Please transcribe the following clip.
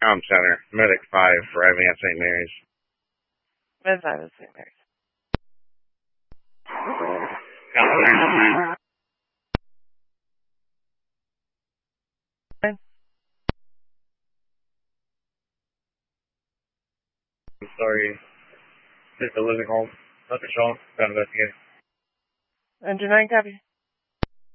Com Center, Medic 5 for Advanced St. Mary's. Med 5 is St. Mary's. I'm sorry. Just a living home. Nothing wrong. Got investigated. Engine 9, copy.